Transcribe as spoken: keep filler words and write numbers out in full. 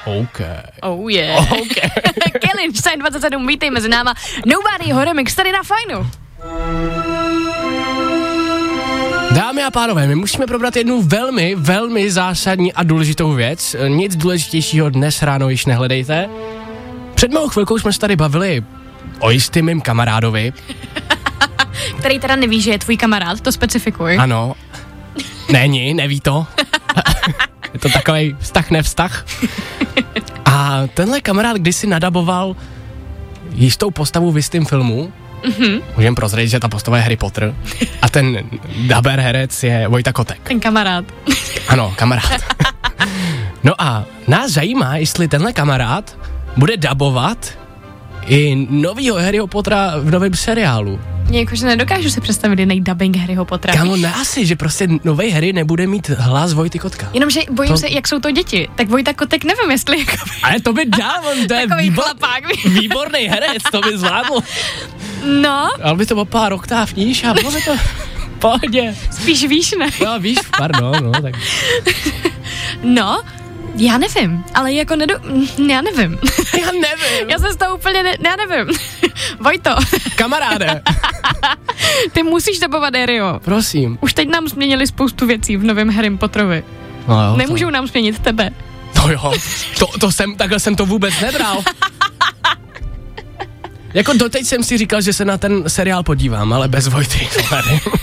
OK. Oh yeah. OK. Kelly, Shine dvacet sedm, vítej mezi náma. Nobodyho remix tady na Fajnu. Dámy a pánové, my musíme probrat jednu velmi, velmi zásadní a důležitou věc. Nic důležitějšího dnes ráno již nehledejte. Před malou chvilkou jsme se tady bavili o jistým mým kamarádovi. Který teda neví, že je tvůj kamarád, to specifikuj. Ano. Není, neví to. Je to takovej vztah nevztah. A tenhle kamarád kdysi nadaboval jistou postavu v jistém filmu. Mm-hmm. Můžeme prozradit, že ta postava je Harry Potter. A ten daber herec je Vojta Kotek. Ten kamarád. Ano, kamarád. No a nás zajímá, jestli tenhle kamarád bude dabovat i novýho Harryho Pottera v novém seriálu. Jakože nedokážu si představit jiný dubbing Harryho Pottera. Kámo, ne asi, že prostě nový Harry nebude mít hlas Vojty Kotka. Jenomže bojím to... se, jak jsou to děti. Tak Vojta Kotek nevím, jestli jako... Ale to by dal, on to je výbor... výborný herec, to by zvládl. No. Ale by to bylo pár oktáv níž a bylo by to pohodě. Spíš víš, ne? No víš, pardon, no tak. No, já nevím, ale jako nedo... Já nevím. Já nevím. Já se z toho úplně, ne... já nevím. Vojto. Kamaráde. Ty musíš dabovat Harryho. Prosím. Už teď nám změnili spoustu věcí v novém Harrym Potterovi. No jo, Nemůžou to... nám změnit tebe. No jo, to, to jsem, takhle jsem to vůbec nebral. Jako doteď jsem si říkal, že se na ten seriál podívám, ale bez Vojty.